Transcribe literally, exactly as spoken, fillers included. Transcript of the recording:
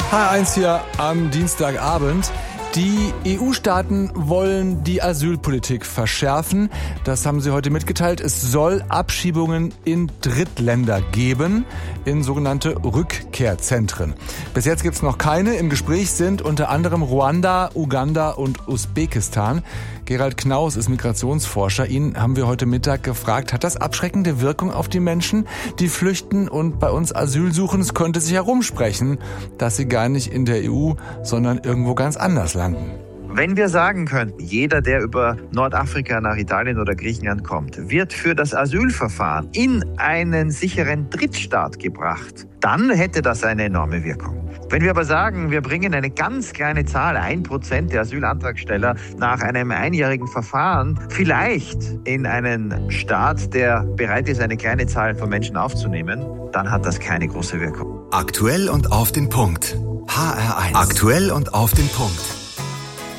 H eins hier am Dienstagabend. Die E U-Staaten wollen die Asylpolitik verschärfen. Das haben sie heute mitgeteilt. Es soll Abschiebungen in Drittländer geben, in sogenannte Rückkehrzentren. Bis jetzt gibt es noch keine. Im Gespräch sind unter anderem Ruanda, Uganda und Usbekistan. Gerald Knaus ist Migrationsforscher. Ihn haben wir heute Mittag gefragt, hat das abschreckende Wirkung auf die Menschen, die flüchten und bei uns Asyl suchen? Es könnte sich herumsprechen, dass sie gar nicht in der E U, sondern irgendwo ganz anders landen. Wenn wir sagen könnten, jeder, der über Nordafrika nach Italien oder Griechenland kommt, wird für das Asylverfahren in einen sicheren Drittstaat gebracht, dann hätte das eine enorme Wirkung. Wenn wir aber sagen, wir bringen eine ganz kleine Zahl, ein Prozent der Asylantragsteller nach einem einjährigen Verfahren vielleicht in einen Staat, der bereit ist, eine kleine Zahl von Menschen aufzunehmen, dann hat das keine große Wirkung. Aktuell und auf den Punkt. H R eins. Aktuell und auf den Punkt.